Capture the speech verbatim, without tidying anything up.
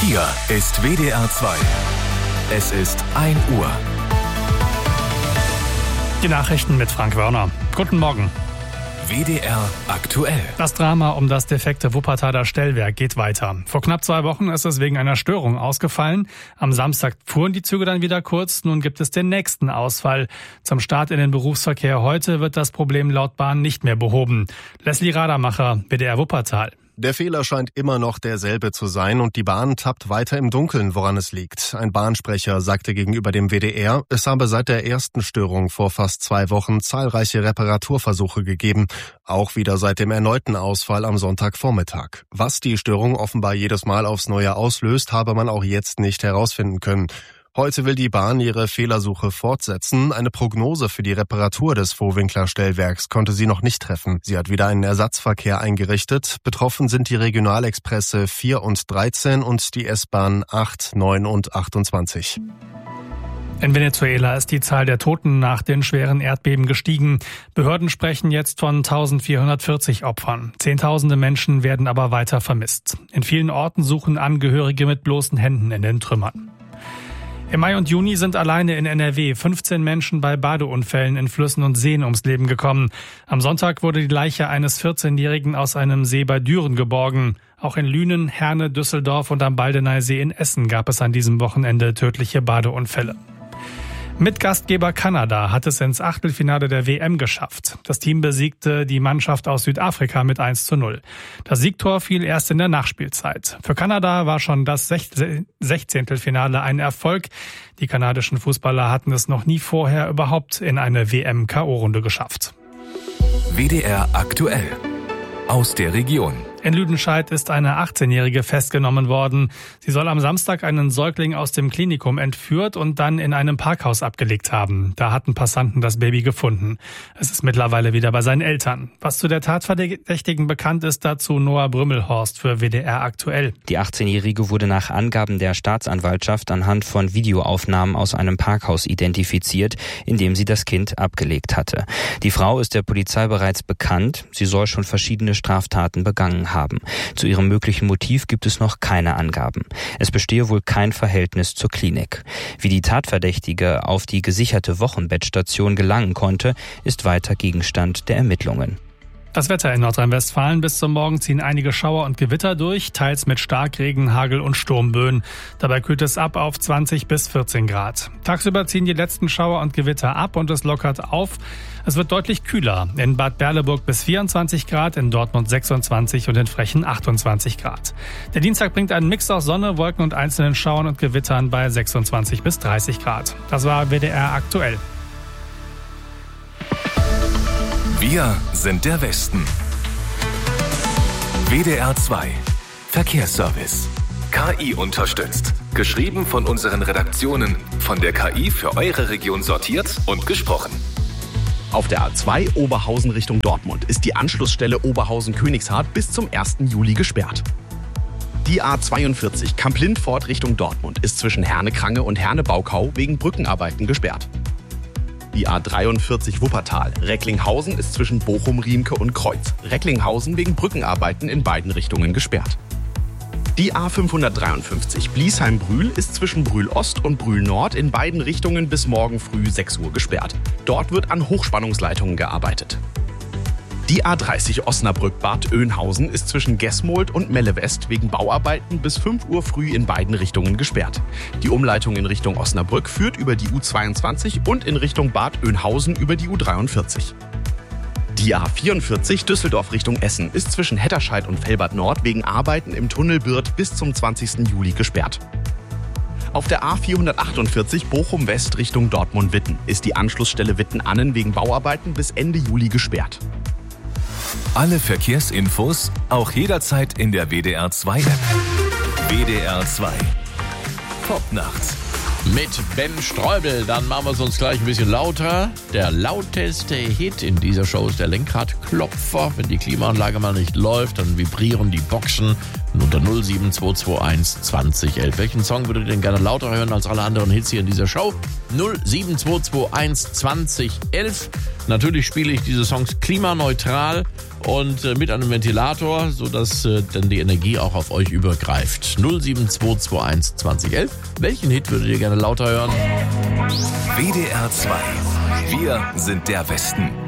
Hier ist W D R zwei. Es ist ein Uhr. Die Nachrichten mit Frank Wörner. Guten Morgen. W D R aktuell. Das Drama um das defekte Wuppertaler Stellwerk geht weiter. Vor knapp zwei Wochen ist es wegen einer Störung ausgefallen. Am Samstag fuhren die Züge dann wieder kurz. Nun gibt es den nächsten Ausfall. Zum Start in den Berufsverkehr heute wird das Problem laut Bahn nicht mehr behoben. Leslie Radermacher, W D R Wuppertal. Der Fehler scheint immer noch derselbe zu sein und die Bahn tappt weiter im Dunkeln, woran es liegt. Ein Bahnsprecher sagte gegenüber dem W D R, es habe seit der ersten Störung vor fast zwei Wochen zahlreiche Reparaturversuche gegeben, auch wieder seit dem erneuten Ausfall am Sonntagvormittag. Was die Störung offenbar jedes Mal aufs Neue auslöst, habe man auch jetzt nicht herausfinden können. Heute will die Bahn ihre Fehlersuche fortsetzen. Eine Prognose für die Reparatur des Vohwinkler Stellwerks konnte sie noch nicht treffen. Sie hat wieder einen Ersatzverkehr eingerichtet. Betroffen sind die Regionalexpresse vier und dreizehn und die S-Bahn acht, neun und achtundzwanzig. In Venezuela ist die Zahl der Toten nach den schweren Erdbeben gestiegen. Behörden sprechen jetzt von eintausendvierhundertvierzig Opfern. Zehntausende Menschen werden aber weiter vermisst. In vielen Orten suchen Angehörige mit bloßen Händen in den Trümmern. Im Mai und Juni sind alleine in N R W fünfzehn Menschen bei Badeunfällen in Flüssen und Seen ums Leben gekommen. Am Sonntag wurde die Leiche eines vierzehnjährigen aus einem See bei Düren geborgen. Auch in Lünen, Herne, Düsseldorf und am Baldeneysee in Essen gab es an diesem Wochenende tödliche Badeunfälle. Mit Gastgeber Kanada hat es ins Achtelfinale der W M geschafft. Das Team besiegte die Mannschaft aus Südafrika mit eins zu null. Das Siegtor fiel erst in der Nachspielzeit. Für Kanada war schon das Sechzehntelfinale ein Erfolg. Die kanadischen Fußballer hatten es noch nie vorher überhaupt in eine W M-K O-Runde geschafft. W D R aktuell. Aus der Region. In Lüdenscheid ist eine achtzehnjährige festgenommen worden. Sie soll am Samstag einen Säugling aus dem Klinikum entführt und dann in einem Parkhaus abgelegt haben. Da hatten Passanten das Baby gefunden. Es ist mittlerweile wieder bei seinen Eltern. Was zu der Tatverdächtigen bekannt ist, dazu Noah Brümmelhorst für W D R aktuell. Die achtzehnjährige wurde nach Angaben der Staatsanwaltschaft anhand von Videoaufnahmen aus einem Parkhaus identifiziert, in dem sie das Kind abgelegt hatte. Die Frau ist der Polizei bereits bekannt. Sie soll schon verschiedene Straftaten begangen haben. Haben. Zu ihrem möglichen Motiv gibt es noch keine Angaben. Es bestehe wohl kein Verhältnis zur Klinik. Wie die Tatverdächtige auf die gesicherte Wochenbettstation gelangen konnte, ist weiter Gegenstand der Ermittlungen. Das Wetter in Nordrhein-Westfalen. Bis zum Morgen ziehen einige Schauer und Gewitter durch, teils mit Starkregen, Hagel und Sturmböen. Dabei kühlt es ab auf zwanzig bis vierzehn Grad. Tagsüber ziehen die letzten Schauer und Gewitter ab und es lockert auf. Es wird deutlich kühler. In Bad Berleburg bis vierundzwanzig Grad, in Dortmund sechsundzwanzig und in Frechen achtundzwanzig Grad. Der Dienstag bringt einen Mix aus Sonne, Wolken und einzelnen Schauern und Gewittern bei sechsundzwanzig bis dreißig Grad. Das war W D R aktuell. Wir sind der Westen. W D R zwei. Verkehrsservice. K I unterstützt. Geschrieben von unseren Redaktionen. Von der K I für eure Region sortiert und gesprochen. Auf der A zwei Oberhausen Richtung Dortmund ist die Anschlussstelle Oberhausen-Königshardt bis zum ersten Juli gesperrt. Die A zweiundvierzig Kamp-Lindfort Richtung Dortmund ist zwischen Herne-Krange und Herne-Baukau wegen Brückenarbeiten gesperrt. Die A dreiundvierzig Wuppertal Recklinghausen ist zwischen Bochum, Riemke und Kreuz. Recklinghausen wegen Brückenarbeiten in beiden Richtungen gesperrt. Die A fünfhundertdreiundfünfzig Bliesheim-Brühl ist zwischen Brühl-Ost und Brühl-Nord in beiden Richtungen bis morgen früh sechs Uhr gesperrt. Dort wird an Hochspannungsleitungen gearbeitet. Die A dreißig Osnabrück-Bad Oeynhausen ist zwischen Gesmold und Melle-West wegen Bauarbeiten bis fünf Uhr früh in beiden Richtungen gesperrt. Die Umleitung in Richtung Osnabrück führt über die U zweiundzwanzig und in Richtung Bad Oeynhausen über die U dreiundvierzig. Die A vierundvierzig Düsseldorf Richtung Essen ist zwischen Hetterscheid und Velbert Nord wegen Arbeiten im Tunnel Birth bis zum zwanzigsten Juli gesperrt. Auf der A vierhundertachtundvierzig Bochum West Richtung Dortmund-Witten ist die Anschlussstelle Witten-Annen wegen Bauarbeiten bis Ende Juli gesperrt. Alle Verkehrsinfos auch jederzeit in der W D R zwei App. W D R zwei. Top nachts. Mit Ben Streubel, dann machen wir es uns gleich ein bisschen lauter. Der lauteste Hit in dieser Show ist der Lenkradklopfer. Wenn die Klimaanlage mal nicht läuft, dann vibrieren die Boxen. Unter null sieben zwei zwei eins zwanzig elf. Welchen Song würdet ihr denn gerne lauter hören als alle anderen Hits hier in dieser Show? null sieben zwei zwei eins zwanzig elf. Natürlich spiele ich diese Songs klimaneutral und äh, mit einem Ventilator, sodass äh, dann die Energie auch auf euch übergreift. null sieben zwei zwei eins zwanzig elf. Welchen Hit würdet ihr gerne lauter hören? W D R zwei. Wir sind der Westen.